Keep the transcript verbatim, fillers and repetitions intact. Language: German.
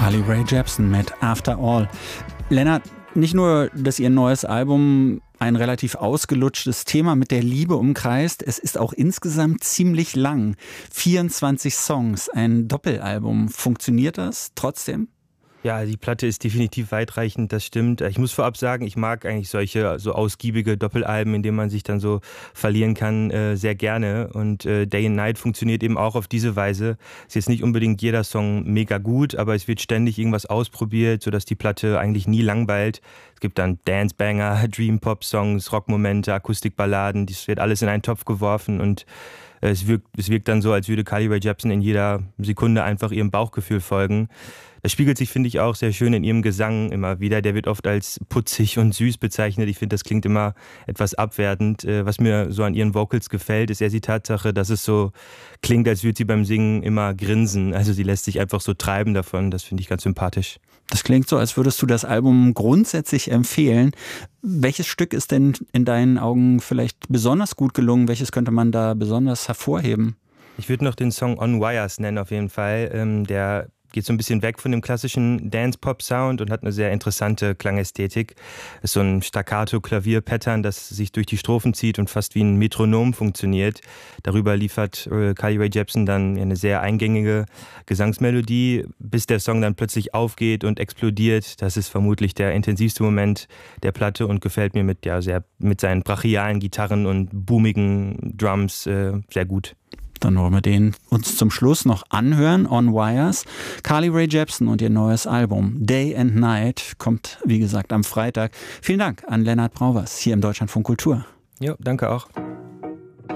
Carly Rae Jepsen mit After All. Lennart, nicht nur, dass ihr neues Album ein relativ ausgelutschtes Thema mit der Liebe umkreist, es ist auch insgesamt ziemlich lang. vierundzwanzig Songs, ein Doppelalbum. Funktioniert das trotzdem? Ja, die Platte ist definitiv weitreichend, das stimmt. Ich muss vorab sagen, ich mag eigentlich solche so ausgiebige Doppelalben, in denen man sich dann so verlieren kann, äh, sehr gerne. Und äh, Day and Night funktioniert eben auch auf diese Weise. Ist jetzt nicht unbedingt jeder Song mega gut, aber es wird ständig irgendwas ausprobiert, sodass die Platte eigentlich nie langweilt. Es gibt dann Dance-Banger, Dream-Pop-Songs, Rockmomente, Akustikballaden. Das wird alles in einen Topf geworfen und es wirkt, es wirkt dann so, als würde Carly Rae Jepsen in jeder Sekunde einfach ihrem Bauchgefühl folgen. Das spiegelt sich, finde ich, auch sehr schön in ihrem Gesang immer wieder. Der wird oft als putzig und süß bezeichnet. Ich finde, das klingt immer etwas abwertend. Was mir so an ihren Vocals gefällt, ist eher die Tatsache, dass es so klingt, als würde sie beim Singen immer grinsen. Also sie lässt sich einfach so treiben davon. Das finde ich ganz sympathisch. Das klingt so, als würdest du das Album grundsätzlich empfehlen. Welches Stück ist denn in deinen Augen vielleicht besonders gut gelungen? Welches könnte man da besonders hervorheben? Ich würde noch den Song On Wires nennen auf jeden Fall. Ähm, der geht so ein bisschen weg von dem klassischen Dance-Pop-Sound und hat eine sehr interessante Klangästhetik. Es ist so ein Staccato-Klavier-Pattern, das sich durch die Strophen zieht und fast wie ein Metronom funktioniert. Darüber liefert äh, Carly Rae Jepsen dann eine sehr eingängige Gesangsmelodie, bis der Song dann plötzlich aufgeht und explodiert. Das ist vermutlich der intensivste Moment der Platte und gefällt mir mit, ja, sehr, mit seinen brachialen Gitarren und boomigen Drums äh, sehr gut. Dann wollen wir den uns zum Schluss noch anhören. On Wires. Carly Rae Jepsen und ihr neues Album Day and Night kommt, wie gesagt, am Freitag. Vielen Dank an Lennart Brauwers hier im Deutschlandfunk Kultur. Ja, danke auch.